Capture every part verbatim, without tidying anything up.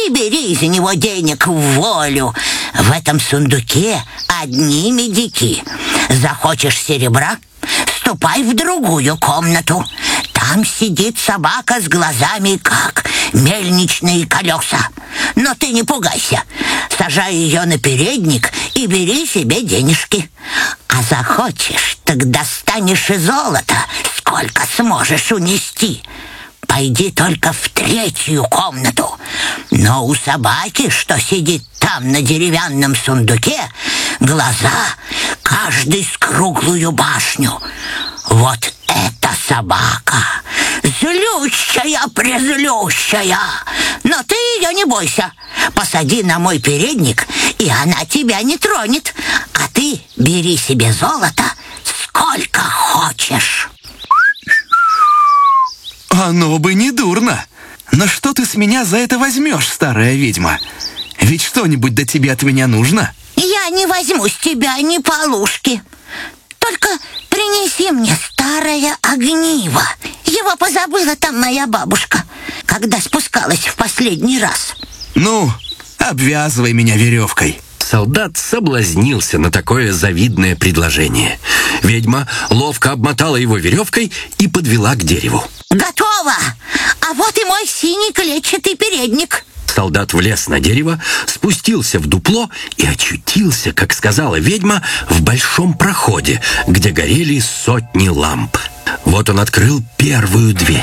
и бери из него денег в волю. В этом сундуке одни медики. Захочешь серебра, ступай в другую комнату. Там сидит собака с глазами, как мельничные колеса. Но ты не пугайся. Сажай ее на передник и бери себе денежки. А захочешь, так достанешь и золото, сколько сможешь унести. Пойди только в третью комнату. Но у собаки, что сидит там на деревянном сундуке, глаза каждый с круглую башню. Вот эта собака, злющая-презлющая. Но ты ее не бойся. Посади на мой передник, и она тебя не тронет. А ты бери себе золото сколько хочешь. Оно бы не дурно. Но что ты с меня за это возьмешь, старая ведьма? Ведь что-нибудь до тебя от меня нужно. Я не возьму с тебя ни полушки. Только принеси мне старое огниво. Его позабыла там моя бабушка, когда спускалась в последний раз. Ну, обвязывай меня веревкой. Солдат соблазнился на такое завидное предложение. Ведьма ловко обмотала его веревкой и подвела к дереву. Готово! А вот и мой синий клетчатый передник. Солдат влез на дерево, спустился в дупло и очутился, как сказала ведьма, в большом проходе, где горели сотни ламп. Вот он открыл первую дверь.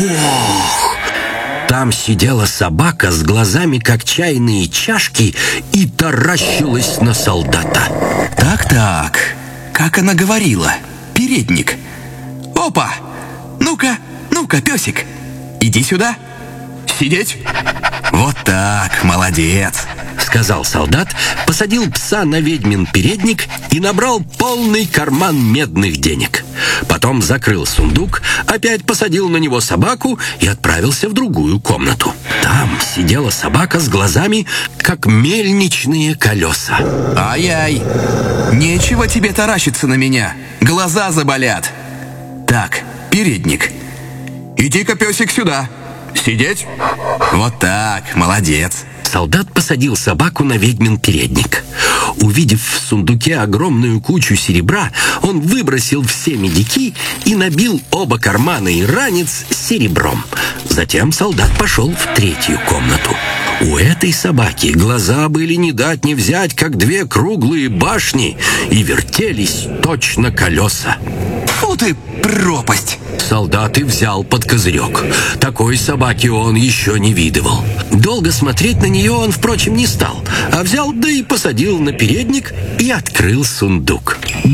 Ох! Там сидела собака с глазами, как чайные чашки, и таращилась на солдата. Так-так, как она говорила? Передник. Опа! Ну-ка, ну-ка, песик, иди сюда. Сидеть. Вот так, молодец, сказал солдат, посадил пса на ведьмин передник и набрал полный карман медных денег. Потом закрыл сундук, опять посадил на него собаку и отправился в другую комнату. Там сидела собака с глазами, как мельничные колеса. Ай-яй, нечего тебе таращиться на меня, глаза заболят. Так, передник. Иди-ка, песик, сюда. Сидеть. Вот так, молодец. Солдат посадил собаку на ведьмин передник. Увидев в сундуке огромную кучу серебра, он выбросил все медики и набил оба кармана и ранец серебром. Затем солдат пошел в третью комнату. У этой собаки глаза были не дать не взять, как две круглые башни, и вертелись точно колеса. Фу ты, пропасть! Солдат и взял под козырек. Такой собаки он еще не видывал. Долго смотреть на нее он, впрочем, не стал, а взял, да и посадил на передник и открыл сундук.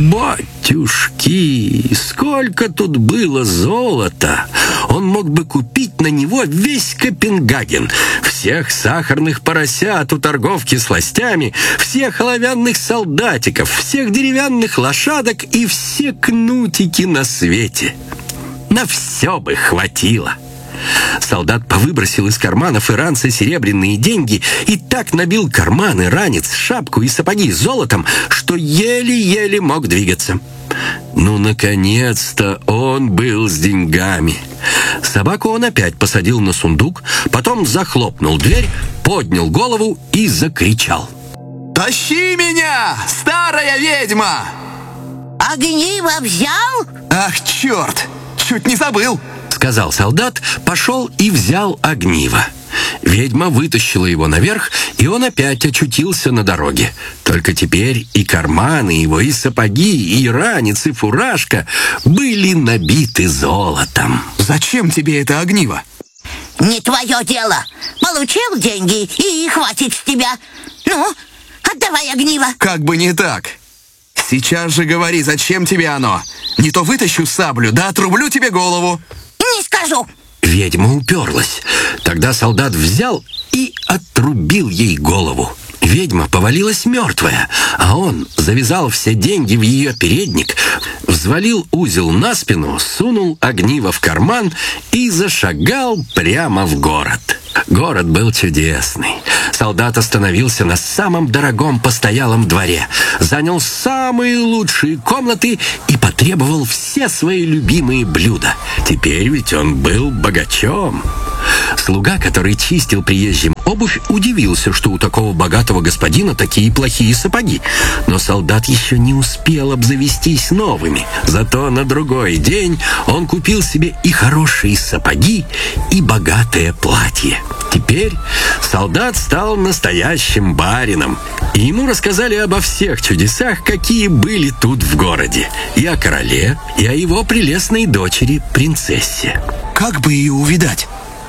Батюшки, сколько тут было золота! Он мог бы купить на него весь Копенгаген, всех сахарных поросят у торговки сластями, всех оловянных солдатиков, всех деревянных лошадок и все кнутики на свете. На все бы хватило. Солдат повыбросил из карманов и ранца серебряные деньги и так набил карманы, ранец, шапку и сапоги золотом, что еле-еле мог двигаться. Ну, наконец-то он был с деньгами. Собаку он опять посадил на сундук, потом захлопнул дверь, поднял голову и закричал. «Тащи меня, старая ведьма!» Огниво взял? Ах, черт! Чуть не забыл, сказал солдат, пошел и взял огниво. Ведьма вытащила его наверх, и он опять очутился на дороге. Только теперь и карманы его, и сапоги, и ранец, и фуражка были набиты золотом. Зачем тебе это огниво? Не твое дело. Получил деньги, и хватит с тебя. Ну, отдавай огниво. Как бы не так. Сейчас же говори, зачем тебе оно? Не то вытащу саблю, да отрублю тебе голову. Не скажу. Ведьма уперлась. Тогда солдат взял и отрубил ей голову. Ведьма повалилась мертвая, а он завязал все деньги в ее передник, взвалил узел на спину, сунул огниво в карман и зашагал прямо в город. Город был чудесный. Солдат остановился на самом дорогом постоялом дворе, занял самые лучшие комнаты и потребовал все свои любимые блюда. Теперь ведь он был богачом. Слуга, который чистил приезжим обувь, удивился, что у такого богатого господина такие плохие сапоги. Но солдат еще не успел обзавестись новыми. Зато на другой день он купил себе и хорошие сапоги, и богатое платье. Теперь солдат стал настоящим барином, и ему рассказали обо всех чудесах, какие были тут в городе, и о короле, и о его прелестной дочери, принцессе. Как бы ее увидать?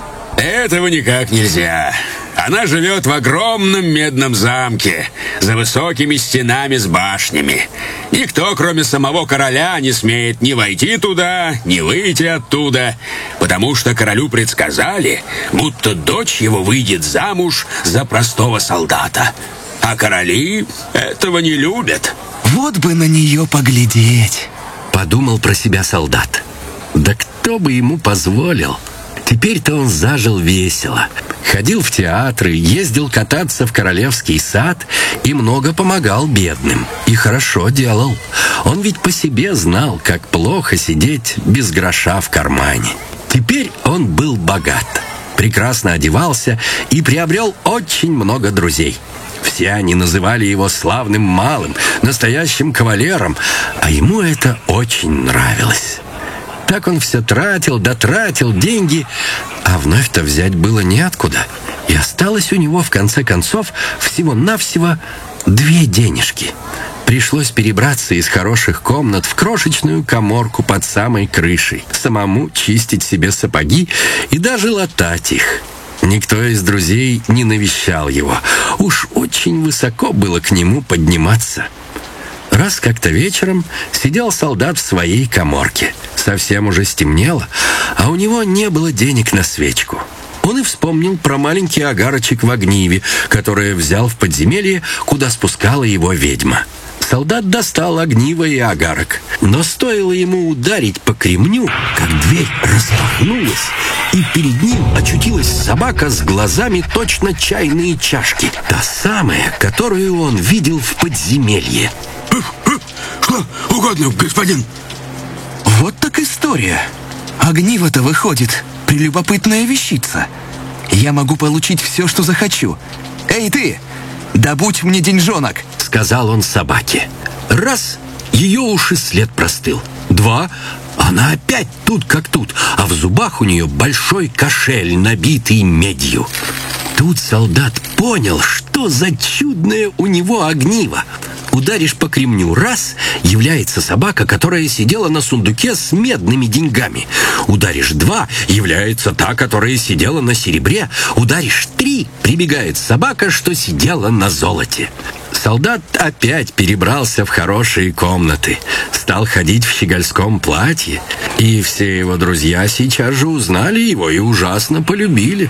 Этого никак нельзя. Она живет в огромном медном замке, за высокими стенами с башнями. Никто, кроме самого короля, не смеет ни войти туда, ни выйти оттуда, потому что королю предсказали, будто дочь его выйдет замуж за простого солдата. А короли этого не любят. Вот бы на нее поглядеть, подумал про себя солдат. Да кто бы ему позволил? Теперь-то он зажил весело. Ходил в театры, ездил кататься в королевский сад и много помогал бедным. И хорошо делал. Он ведь по себе знал, как плохо сидеть без гроша в кармане. Теперь он был богат, прекрасно одевался и приобрел очень много друзей. Все они называли его славным малым, настоящим кавалером, а ему это очень нравилось. Так он все тратил, дотратил деньги, а вновь-то взять было неоткуда. И осталось у него, в конце концов, всего-навсего две денежки. Пришлось перебраться из хороших комнат в крошечную каморку под самой крышей, самому чистить себе сапоги и даже латать их. Никто из друзей не навещал его. Уж очень высоко было к нему подниматься. Раз как-то вечером сидел солдат в своей каморке. Совсем уже стемнело, а у него не было денег на свечку. Он и вспомнил про маленький агарочек в огниве, который взял в подземелье, куда спускала его ведьма. Солдат достал огниво и агарок, но стоило ему ударить по кремню, как дверь распахнулась, и перед ним очутилась собака с глазами точно чайные чашки. Та самая, которую он видел в подземелье. Что угодно, господин? Вот так история. Огниво-то выходит прелюбопытная вещица. Я могу получить все, что захочу. Эй ты, добудь мне деньжонок, сказал он собаке. Раз, ее уж и след простыл. Два, она опять тут как тут, а в зубах у нее большой кошель, набитый медью. Тут солдат понял, что за чудное у него огниво. Ударишь по кремню раз, является собака, которая сидела на сундуке с медными деньгами. Ударишь два, является та, которая сидела на серебре. Ударишь три, прибегает собака, что сидела на золоте. Солдат опять перебрался в хорошие комнаты, стал ходить в щегольском платье, и все его друзья сейчас же узнали его и ужасно полюбили.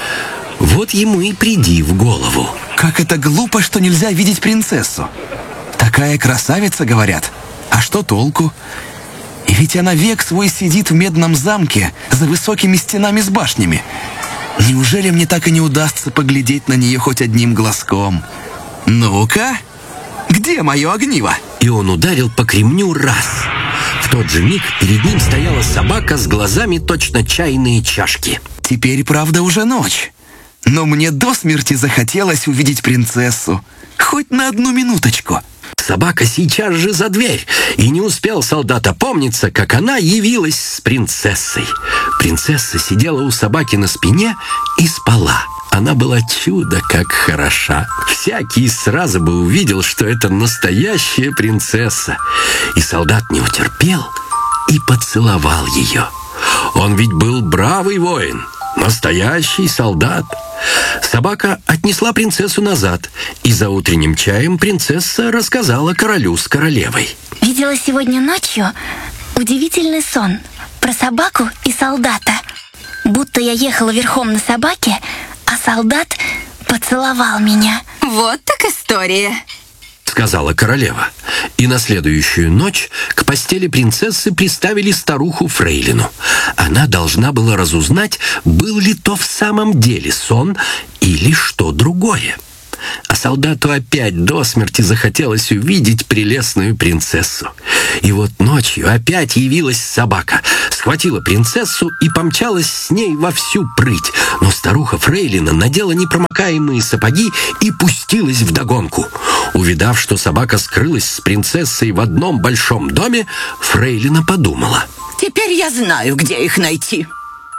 Вот ему и приди в голову. Как это глупо, что нельзя видеть принцессу. Такая красавица, говорят. А что толку? И ведь она век свой сидит в медном замке за высокими стенами с башнями. Неужели мне так и не удастся поглядеть на нее хоть одним глазком? Ну-ка, где мое огниво? И он ударил по кремню раз. В тот же миг перед ним стояла собака с глазами точно чайные чашки. Теперь, правда, уже ночь. Но мне до смерти захотелось увидеть принцессу. Хоть на одну минуточку. Собака сейчас же за дверь, и не успел солдат опомниться, как она явилась с принцессой. Принцесса сидела у собаки на спине и спала. Она была чудо как хороша. Всякий сразу бы увидел, что это настоящая принцесса. И солдат не утерпел и поцеловал ее. Он ведь был бравый воин, настоящий солдат. Собака отнесла принцессу назад, и за утренним чаем принцесса рассказала королю с королевой. Видела сегодня ночью удивительный сон про собаку и солдата. Будто я ехала верхом на собаке, а солдат поцеловал меня. Вот так история, сказала королева. И на следующую ночь к постели принцессы приставили старуху Фрейлину. Она должна была разузнать, был ли то в самом деле сон или что другое. А солдату опять до смерти захотелось увидеть прелестную принцессу. И вот ночью опять явилась собака, схватила принцессу и помчалась с ней во всю прыть. Но старуха Фрейлина надела непромокаемые сапоги и пустилась вдогонку. Увидав, что собака скрылась с принцессой в одном большом доме, Фрейлина подумала: «Теперь я знаю, где их найти».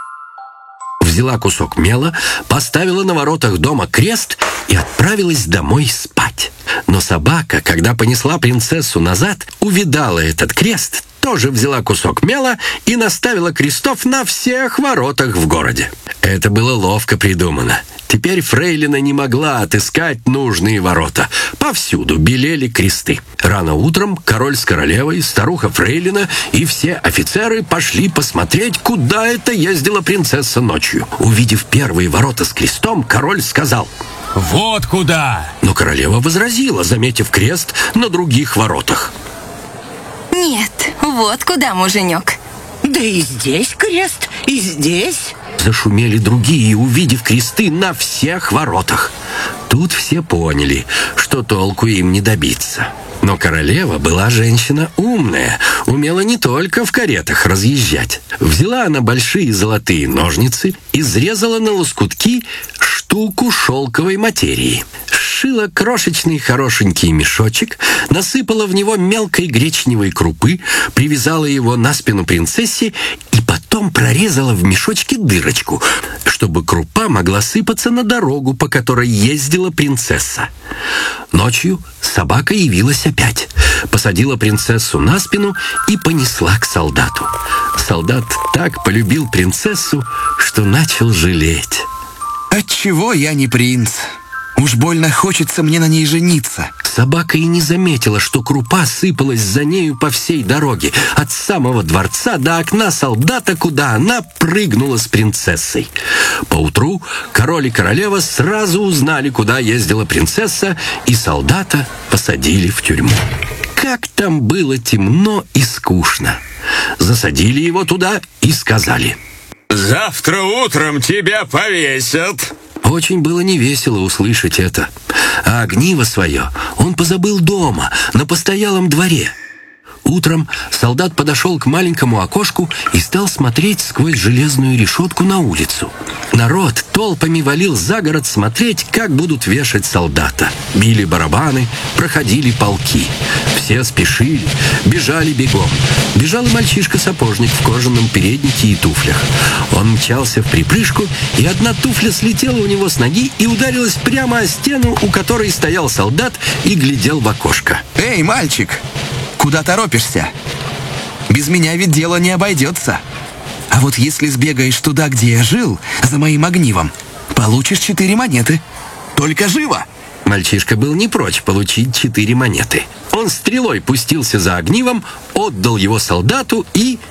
Взяла кусок мела, поставила на воротах дома крест и отправилась домой спать. Но собака, когда понесла принцессу назад, увидала этот крест, тоже взяла кусок мела и наставила крестов на всех воротах в городе. Это было ловко придумано. Теперь Фрейлина не могла отыскать нужные ворота. Повсюду белели кресты. Рано утром король с королевой, старуха Фрейлина и все офицеры пошли посмотреть, куда это ездила принцесса ночью. Увидев первые ворота с крестом, король сказал: «Вот куда!» Но королева возразила, заметив крест на других воротах. Нет, вот куда, муженек. Да и здесь крест, и здесь. Зашумели другие, увидев кресты на всех воротах. Тут все поняли, что толку им не добиться. Но королева была женщина умная, умела не только в каретах разъезжать. Взяла она большие золотые ножницы, изрезала на лоскутки штуку шелковой материи, сшила крошечный хорошенький мешочек, насыпала в него мелкой гречневой крупы, привязала его на спину принцессе и потом прорезала в мешочке дырочку, чтобы крупа могла сыпаться на дорогу, по которой ездила принцесса. Ночью собака явилась опять, посадила принцессу на спину и понесла к солдату. Солдат так полюбил принцессу, что начал жалеть. Отчего я не принц? Уж больно хочется мне на ней жениться. Собака и не заметила, что крупа сыпалась за нею по всей дороге, от самого дворца до окна солдата, куда она прыгнула с принцессой. Поутру король и королева сразу узнали, куда ездила принцесса, и солдата посадили в тюрьму. Как там было темно и скучно. Засадили его туда и сказали: «Завтра утром тебя повесят». Очень было невесело услышать это. А огниво свое он позабыл дома, на постоялом дворе. Утром солдат подошел к маленькому окошку и стал смотреть сквозь железную решетку на улицу. Народ толпами валил за город смотреть, как будут вешать солдата. Били барабаны, проходили полки. Все спешили, бежали бегом. Бежал и мальчишка-сапожник в кожаном переднике и туфлях. Он мчался в припрыжку, и одна туфля слетела у него с ноги и ударилась прямо о стену, у которой стоял солдат и глядел в окошко. Эй, мальчик, куда торопишься? Без меня ведь дело не обойдется. А вот если сбегаешь туда, где я жил, за моим огнивом, получишь четыре монеты. Только живо!» Мальчишка был не прочь получить четыре монеты. Он стрелой пустился за огнивом, отдал его солдату и...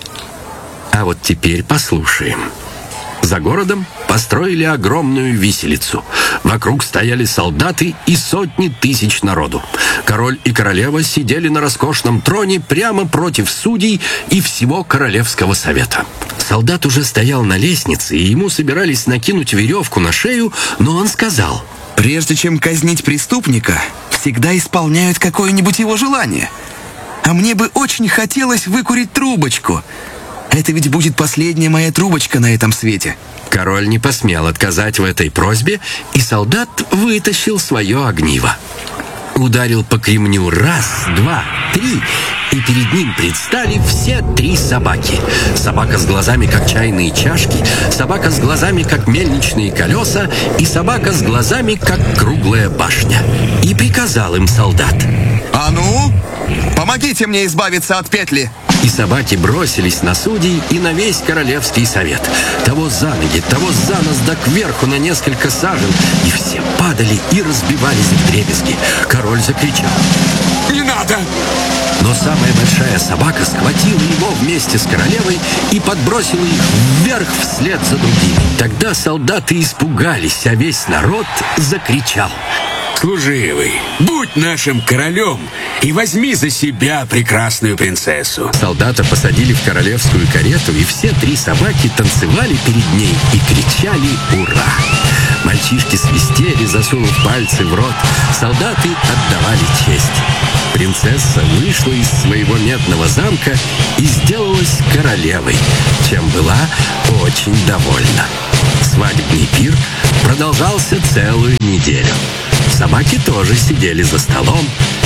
А вот теперь послушаем. За городом построили огромную виселицу. Вокруг стояли солдаты и сотни тысяч народу. Король и королева сидели на роскошном троне прямо против судей и всего королевского совета. Солдат уже стоял на лестнице, и ему собирались накинуть веревку на шею, но он сказал: «Прежде чем казнить преступника, всегда исполняют какое-нибудь его желание. А мне бы очень хотелось выкурить трубочку. Это ведь будет последняя моя трубочка на этом свете». Король не посмел отказать в этой просьбе, и солдат вытащил свое огниво. Ударил по кремню раз, два, три, и перед ним предстали все три собаки. Собака с глазами, как чайные чашки, собака с глазами, как мельничные колеса, и собака с глазами, как круглая башня. И приказал им солдат: «А ну, помогите мне избавиться от петли!» И собаки бросились на судей и на весь королевский совет. Того за ноги, того за нос, да кверху на несколько сажен. И все падали и разбивались вдребезги. Король закричал: «Не надо!» Но самая большая собака схватила его вместе с королевой и подбросила их вверх вслед за другими. Тогда солдаты испугались, а весь народ закричал: Служивый, будь нашим королем и возьми за себя прекрасную принцессу. Солдата посадили в королевскую карету, и все три собаки танцевали перед ней и кричали «Ура!». Мальчишки свистели, засунув пальцы в рот. Солдаты отдавали честь. Принцесса вышла из своего медного замка и сделалась королевой, чем была очень довольна. Свадебный пир продолжался целую неделю. Собаки тоже сидели за столом